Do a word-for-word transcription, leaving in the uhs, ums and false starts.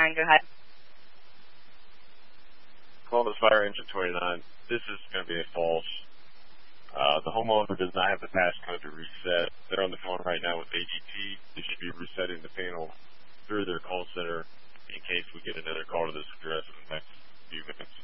twenty-nine, go ahead. Columbus Fire Engine twenty-nine. This is going to be a false. Uh, the homeowner does not have the passcode to reset. They're on the phone right now with A D T. They should be resetting the panel through their call center in case we get another call to this address in the next few minutes.